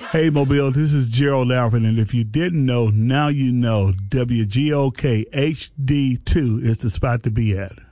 Hey, Mobile, this is Gerald Alvin, and if you didn't know, now you know WGOK HD2 is the spot to be at.